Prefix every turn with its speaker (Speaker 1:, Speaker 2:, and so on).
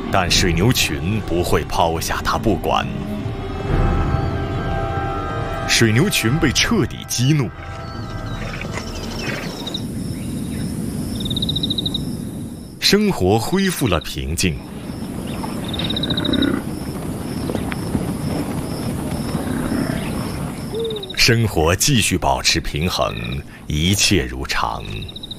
Speaker 1: 但水牛群不会抛下它不管。水牛群被彻底激怒，生活恢复了平静。生活继续保持平衡，一切如常。